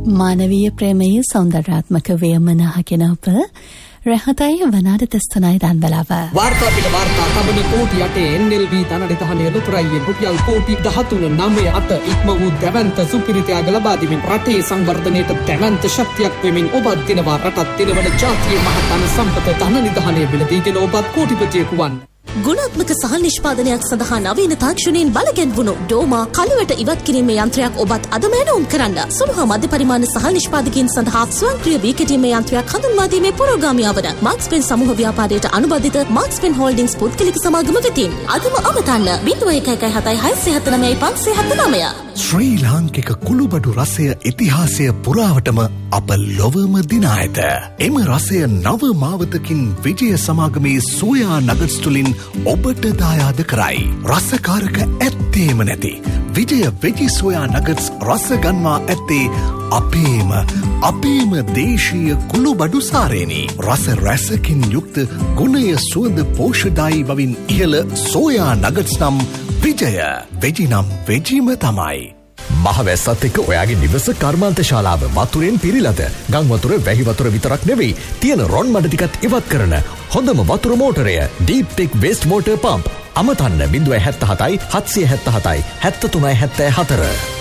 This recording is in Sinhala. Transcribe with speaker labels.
Speaker 1: ಮಾನವೀಯ ಪ್ರೇಮೆಯ ಸೌಂದರ್ಯಾತ್ಮಕ ವೇಮನ ಹಾಕಿನ ಒಬ್ಬ රහතයි වනාට තස්තනයි දන්බලාව.
Speaker 2: වාර්තා පිට වාර්තා තබන කෝටි 8 NLV ධනනිධානයේ ලුතරයියේ රුපියල් කෝටි 13.98 ඉක්ම වූ දැවැන්ත සුපිරිතයාග ලබා දෙමින් රටේ සංවර්ධනයට දැවැන්ත ශක්තියක් වෙමින් ඔබත් දිනවා රටත් දිනවන ජාතියේ මහතන සම්පත ධනනිධානයේ බිලදීගෙන ඔබත් කෝටිපතියෙකු වන්න.
Speaker 3: ගුණාත්මක සහල් නිෂ්පාදනයක් සඳහා නවීන තාක්ෂණයෙන් බලගැන්වුණු ඩෝමා කළුවට ඉවත් කිරීමේ යන්ත්‍රයක් ඔබත් අදම ඇනවුම් කරන්න. සුළු හා මධ්‍ය පරිමාණ සහල් නිෂ්පාදකයන් සඳහා ස්වයංක්‍රීය වී කැටීමේ යන්ත්‍රයක් හඳුන්වා දීමේ පුරෝගාමී අවන මාක්ස්පෙන් සමූහ ව්‍යාපාරයට අනුබද්ධිත මාක්ස්පෙන් හෝල්ඩින්ග්ස් පුද්ගලික සමාගම වෙතින් අදම අමතන්න 01176579.
Speaker 4: ශ්‍රී ලාංකික කුළුබඩු රසය ඉතිහාසය පුරාවටම අප ලොවම දිනා ඇත. එම රසය නව මාවතකින් විජය සමාගමේ සෝයා නගට්ස් තුලින් ඔබට දායාද කරයි. රසකාරක ඇත්තේම නැති විජය වෙජි සෝයා නගට්ස් රස ගන්වා ඇත්තේ අපේම දේශීය කුළුබඩු සාරේනි. රස රසකින් යුක්ත ගුණය සුවඳ පෝෂ්‍යදායී බවින් ඉහළ සෝයා නගට්ස් නම් විජය වෙජි නම් වෙජිම තමයි.
Speaker 5: මහවැස්සත් එක්ක ඔයාගේ නිවස කර්මාන්ත ශාලාව වතුරෙන් පිරීලාද? ගම් වතුර වැහි වතුර විතරක් නෙවෙයි තියෙන රොන් මඩ ටිකත් ඉවත් කරන හොඳම වතුර මෝටරය Deep Tech Waste Water Pump. අමතන්න 077 777 73 74.